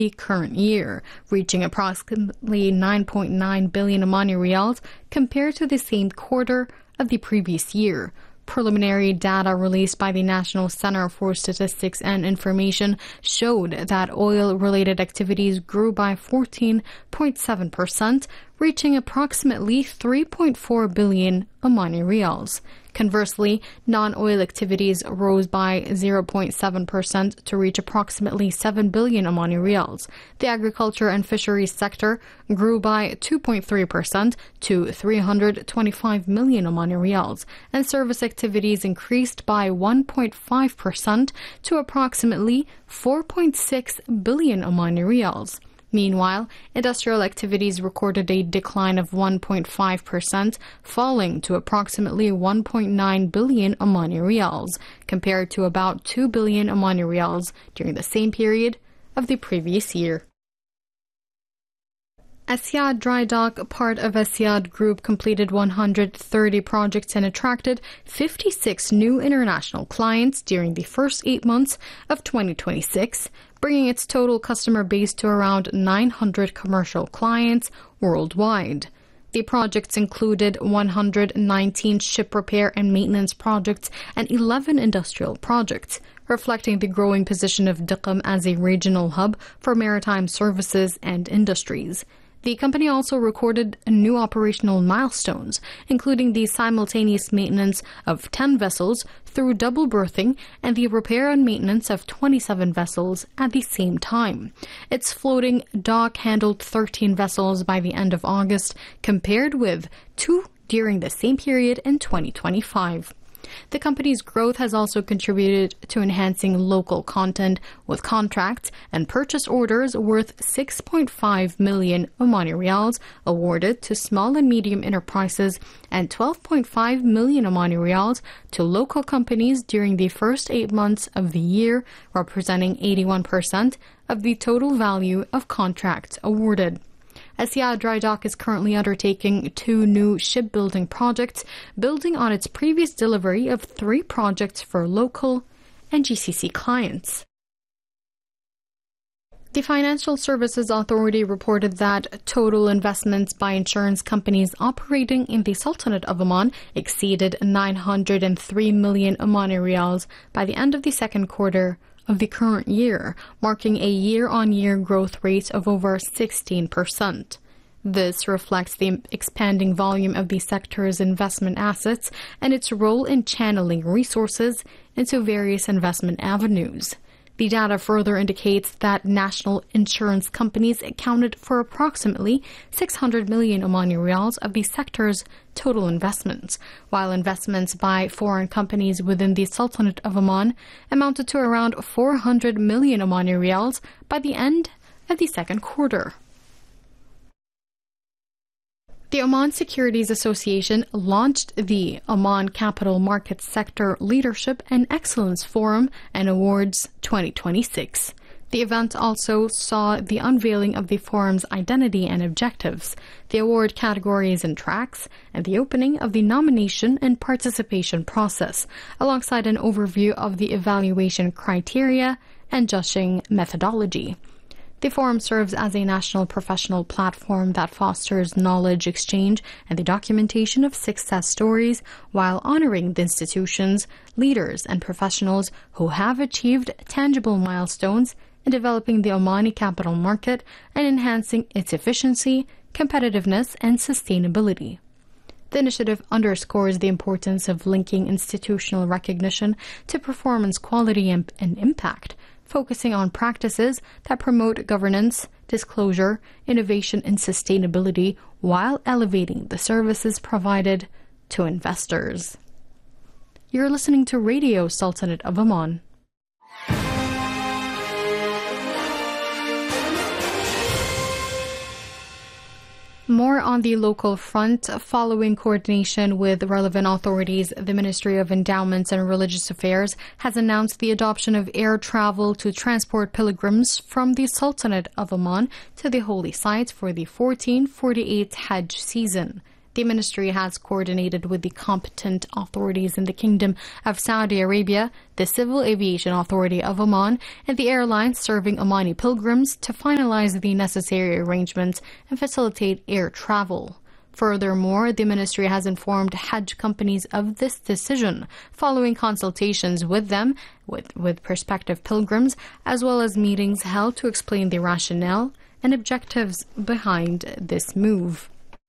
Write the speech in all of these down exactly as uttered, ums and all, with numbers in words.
the current year, reaching approximately nine point nine billion Omani riyals compared to the same quarter of the previous year. Preliminary data released by the National Center for Statistics and Information showed that oil-related activities grew by fourteen point seven percent, reaching approximately three point four billion Omani riyals. Conversely, non-oil activities rose by zero point seven percent to reach approximately seven billion Omani riyals. The agriculture and fisheries sector grew by two point three percent to three hundred twenty-five million Omani riyals, and service activities increased by one point five percent to approximately four point six billion Omani riyals. Meanwhile, industrial activities recorded a decline of one point five percent, falling to approximately one point nine billion Omani riyals, compared to about two billion Omani riyals during the same period of the previous year. Asyad Dry Dock, part of Asyad Group, completed one hundred thirty projects and attracted fifty-six new international clients during the first eight months of twenty twenty-six, bringing its total customer base to around nine hundred commercial clients worldwide. The projects included one hundred nineteen ship repair and maintenance projects and eleven industrial projects, reflecting the growing position of Diqm as a regional hub for maritime services and industries. The company also recorded new operational milestones, including the simultaneous maintenance of ten vessels through double berthing and the repair and maintenance of twenty-seven vessels at the same time. Its floating dock handled thirteen vessels by the end of August, compared with two during the same period in twenty twenty-five. The company's growth has also contributed to enhancing local content, with contracts and purchase orders worth six point five million Omani riyals awarded to small and medium enterprises and twelve point five million Omani riyals to local companies during the first eight months of the year, representing eighty-one percent of the total value of contracts awarded. Asyad Dry Dock is currently undertaking two new shipbuilding projects, building on its previous delivery of three projects for local and G C C clients. The Financial Services Authority reported that total investments by insurance companies operating in the Sultanate of Oman exceeded nine hundred three million Omani riyals by the end of the second quarter of the current year, marking a year-on-year growth rate of over sixteen percent. This reflects the expanding volume of the sector's investment assets and its role in channeling resources into various investment avenues. The data further indicates that national insurance companies accounted for approximately six hundred million Omani riyals of the sector's total investments, while investments by foreign companies within the Sultanate of Oman amounted to around four hundred million Omani riyals by the end of the second quarter. The Oman Securities Association launched the Oman Capital Markets Sector Leadership and Excellence Forum and Awards twenty twenty-six. The event also saw the unveiling of the forum's identity and objectives, the award categories and tracks, and the opening of the nomination and participation process, alongside an overview of the evaluation criteria and judging methodology. The forum serves as a national professional platform that fosters knowledge exchange and the documentation of success stories while honoring the institutions, leaders, and professionals who have achieved tangible milestones in developing the Omani capital market and enhancing its efficiency, competitiveness, and sustainability. The initiative underscores the importance of linking institutional recognition to performance quality and, and impact, focusing on practices that promote governance, disclosure, innovation, and sustainability while elevating the services provided to investors. You're listening to Radio Sultanate of Oman. More on the local front. Following coordination with relevant authorities, the Ministry of Endowments and Religious Affairs has announced the adoption of air travel to transport pilgrims from the Sultanate of Oman to the holy sites for the fourteen forty-eight Hajj season. The ministry has coordinated with the competent authorities in the Kingdom of Saudi Arabia, the Civil Aviation Authority of Oman, and the airlines serving Omani pilgrims to finalize the necessary arrangements and facilitate air travel. Furthermore, the ministry has informed Hajj companies of this decision following consultations with them, with, with prospective pilgrims, as well as meetings held to explain the rationale and objectives behind this move.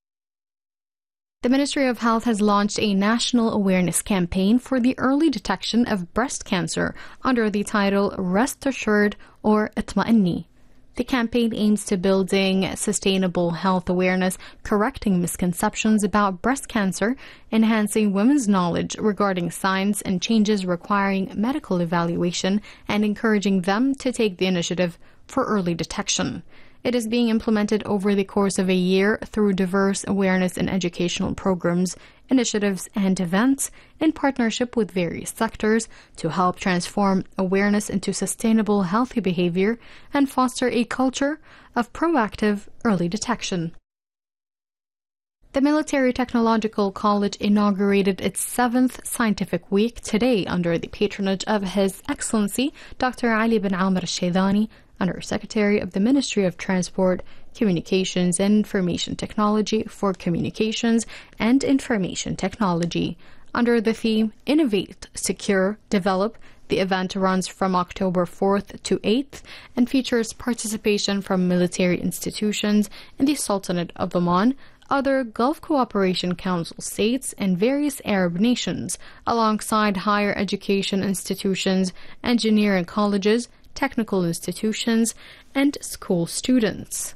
The Ministry of Health has launched a national awareness campaign for the early detection of breast cancer under the title Rest Assured or Itma'inni. The campaign aims to building sustainable health awareness, correcting misconceptions about breast cancer, enhancing women's knowledge regarding signs and changes requiring medical evaluation, and encouraging them to take the initiative for early detection. It is being implemented over the course of a year through diverse awareness and educational programs, initiatives, and events in partnership with various sectors to help transform awareness into sustainable, healthy behavior and foster a culture of proactive early detection. The Military Technological College inaugurated its seventh Scientific Week today under the patronage of His Excellency Doctor Ali bin Amr al-Shaydani, Under-Secretary of the Ministry of Transport, Communications and Information Technology for Communications and Information Technology. Under the theme Innovate, Secure, Develop, the event runs from October fourth to eighth and features participation from military institutions in the Sultanate of Oman, other Gulf Cooperation Council states, and various Arab nations, alongside higher education institutions, engineering colleges, technical institutions, and school students.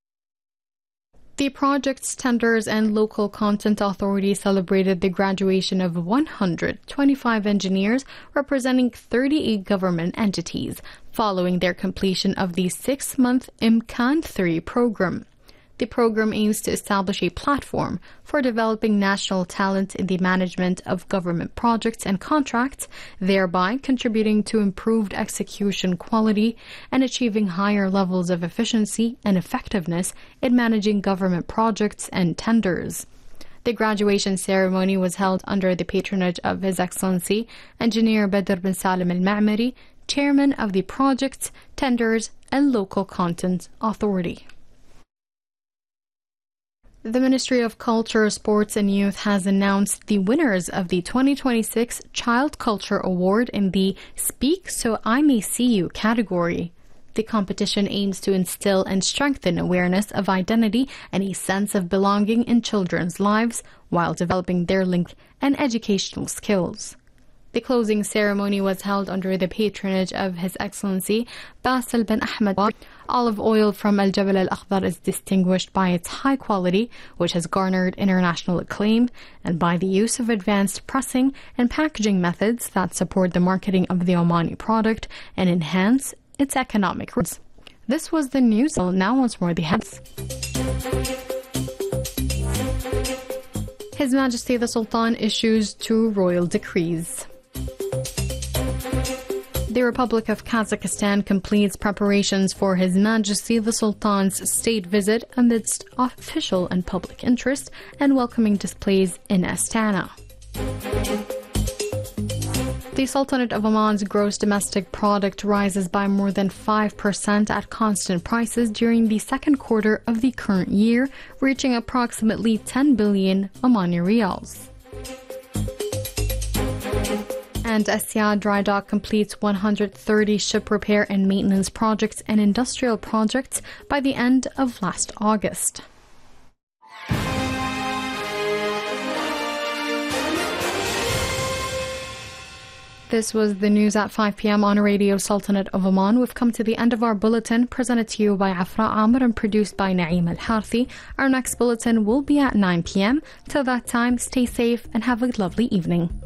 The project's tenders and local content authority celebrated the graduation of one hundred twenty-five engineers representing thirty-eight government entities following their completion of the six-month Imkan three program. The program aims to establish a platform for developing national talent in the management of government projects and contracts, thereby contributing to improved execution quality and achieving higher levels of efficiency and effectiveness in managing government projects and tenders. The graduation ceremony was held under the patronage of His Excellency Engineer Badr bin Salim al-Ma'mari, Chairman of the Projects, Tenders, and Local Content Authority. The Ministry of Culture, Sports and Youth has announced the winners of the twenty twenty-six Child Culture Award in the Speak So I May See You category. The competition aims to instill and strengthen awareness of identity and a sense of belonging in children's lives while developing their link and educational skills. The closing ceremony was held under the patronage of His Excellency Basil bin Ahmed. Olive oil from Al Jabal Al Akhdar is distinguished by its high quality, which has garnered international acclaim, and by the use of advanced pressing and packaging methods that support the marketing of the Omani product and enhance its economic roots. This was the news. Now once more the heads. His Majesty the Sultan issues two royal decrees. The Republic of Kazakhstan completes preparations for His Majesty the Sultan's state visit amidst official and public interest and welcoming displays in Astana. The Sultanate of Oman's gross domestic product rises by more than five percent at constant prices during the second quarter of the current year, reaching approximately ten billion Omani riyals. And Asyad Dry Dock completes one hundred thirty ship repair and maintenance projects and industrial projects by the end of last August. This was the news at five p m on Radio Sultanate of Oman. We've come to the end of our bulletin, presented to you by Afra Amr and produced by Naeem Al-Harthi. Our next bulletin will be at nine p m Till that time, stay safe and have a lovely evening.